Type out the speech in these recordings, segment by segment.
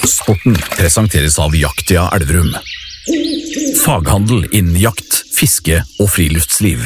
Sporten presenteres av Jaktia Elverum. Faghandel innen jakt, fiske og friluftsliv.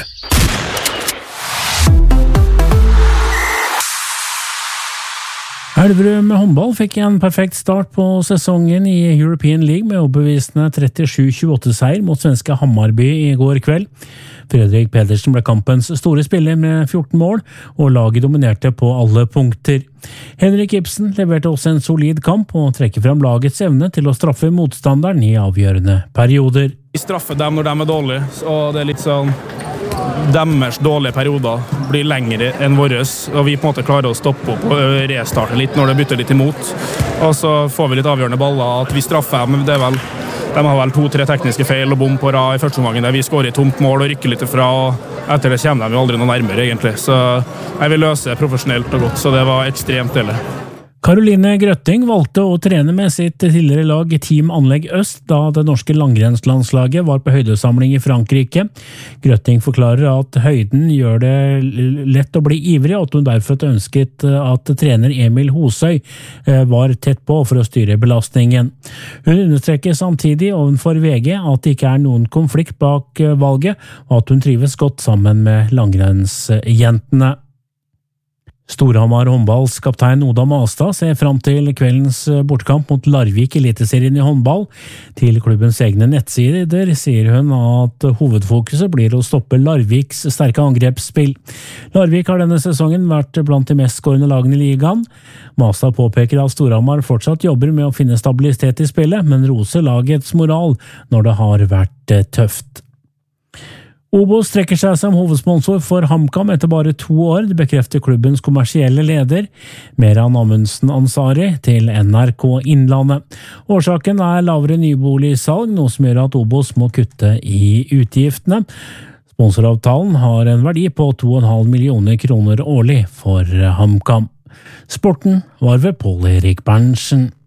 Elverum håndball fikk en perfekt start på sesongen i European League med overbevisende 37-28-seier mot svenske Hammarby i går kveld. Fredrik Pedersen ble kampens store spiller med 14 mål, og laget dominerte på alle punkter. Henrik Ibsen leverte også en solid kamp og trekker frem lagets evne til å straffe motstanderen i avgjørende perioder. Vi straffer dem når de er dårlige, og det er litt sånn deres dårlige perioder blir lengre enn våres, og vi på en måte klarer å stoppe opp og restarte litt når det bytter litt imot. Og så får vi litt avgjørende baller, at vi straffer dem, det er vel de har vel 2-3 tekniske feil og bom på rad i første omgangen der vi skårer i tomt mål og rykker litt ifra, og etter det kommer de jo aldri noe nærmere egentlig. Så jeg vil løse profesjonelt og godt, så det var ekstremt deilig. Caroline Grøtting valgte å trene med sitt tidligere lag Team Anlegg Øst da det norske langrennslandslaget var på høydesamling i Frankrike. Grøtting forklarer at høyden gjør det lett å bli ivrig, og at hun derfor ønsket at trener Emil Hosøy var tett på for å styre belastningen. Hun understreker samtidig ovenfor VG at det ikke er noen konflikt bak valget, og at hun trives godt sammen med langrennsjentene. Storhamar håndballs kaptein Oda Mastad ser fram til kveldens bortkamp mot Larvik i Eliteserien i håndball. Til klubbens egne nettsider sier hun at hovedfokuset blir å stoppe Larviks sterke angrepsspill. Larvik har denne sesongen vært blant de mest skårende lagene i ligaen. Mastad påpeker at Storhamar fortsatt jobber med å finne stabilitet i spillet, men roser lagets moral når det har vært tøft. Obos trekker seg som hovedsponsor for HamKam etter bare 2 år, det bekrefter klubbens kommersielle leder, Meran Amundsen Ansari, til NRK Innlandet. Årsaken er lavere nyboligsalg, noe som gjør at Obos må kutte i utgiftene. Sponsoravtalen har en verdi på 2,5 millioner kroner årlig for HamKam. Sporten var ved Pål Erik Berntsen.